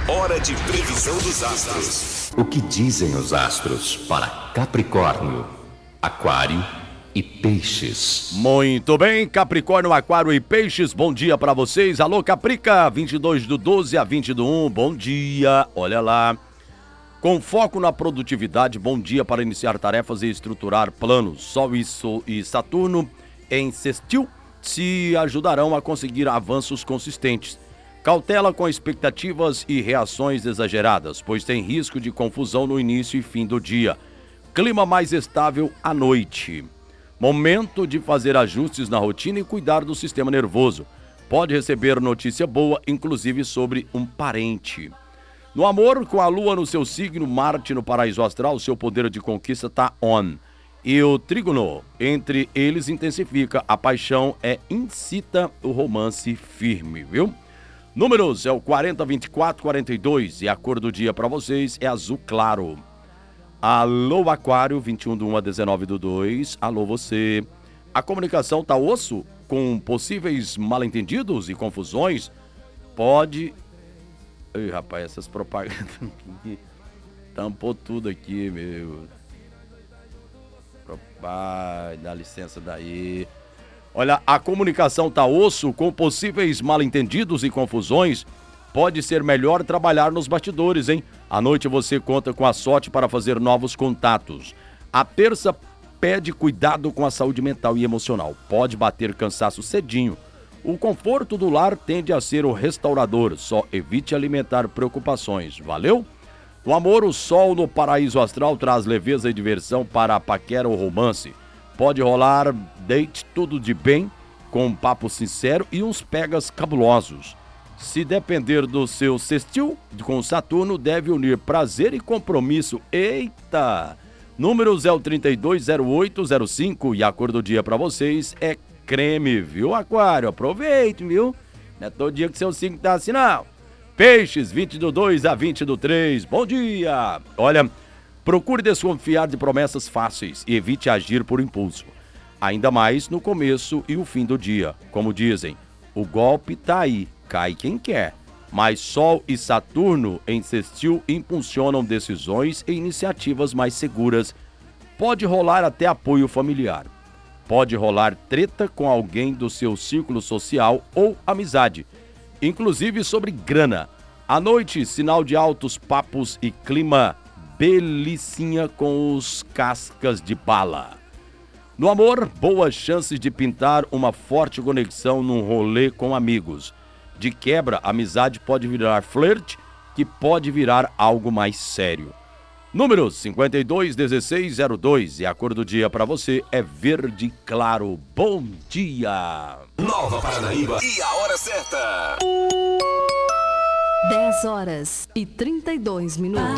Hora de previsão dos astros. O que dizem os astros para Capricórnio, Aquário e Peixes? Muito bem, Capricórnio, Aquário e Peixes, bom dia pra vocês. Alô, Caprica, 22/12 a 20/1, bom dia, olha lá. Com foco na produtividade, bom dia para iniciar tarefas e estruturar planos. Sol e Saturno em sextil se ajudarão a conseguir avanços consistentes. Cautela com expectativas e reações exageradas, pois tem risco de confusão no início e fim do dia. Clima mais estável à noite. Momento de fazer ajustes na rotina e cuidar do sistema nervoso. Pode receber notícia boa, inclusive sobre um parente. No amor, com a lua no seu signo, Marte no paraíso astral, seu poder de conquista tá on. E o trígono entre eles intensifica, a paixão incita o romance firme, viu? Números é o 40, 24, 42 e a cor do dia para vocês é azul claro. Alô, Aquário, 21/1 a 19/2. Alô, você. A comunicação tá osso? Com possíveis mal-entendidos e confusões? Pode... Ei, rapaz, essas propagandas aqui... Tampou tudo aqui, meu. Pai, dá licença daí. Olha, a comunicação tá osso, com possíveis mal-entendidos e confusões. Pode ser melhor trabalhar nos bastidores, hein? À noite você conta com a sorte para fazer novos contatos. A terça pede cuidado com a saúde mental e emocional. Pode bater cansaço cedinho. O conforto do lar tende a ser o restaurador. Só evite alimentar preocupações. Valeu? No amor, o sol no paraíso astral traz leveza e diversão para a paquera ou romance. Pode rolar date tudo de bem, com um papo sincero e uns pegas cabulosos. Se depender do seu sextil com Saturno, deve unir prazer e compromisso. Eita! Números é o 320805 e a cor do dia para vocês é creme, viu, Aquário? Aproveite, viu? Não é todo dia que seu signo tá assim, não. Peixes, 20/2 a 20/3. Bom dia! Olha, procure desconfiar de promessas fáceis e evite agir por impulso. Ainda mais no começo e o fim do dia. Como dizem, o golpe tá aí, cai quem quer. Mas Sol e Saturno em sextil impulsionam decisões e iniciativas mais seguras. Pode rolar até apoio familiar. Pode rolar treta com alguém do seu círculo social ou amizade, inclusive sobre grana. À noite, sinal de altos papos e clima belicinha com os cascas de bala. No amor, boas chances de pintar uma forte conexão num rolê com amigos. De quebra, a amizade pode virar flerte, que pode virar algo mais sério. Números 521602 e a cor do dia para você é verde claro. Bom dia! Nova Paranaíba e a hora certa. 10 horas e 32 minutos.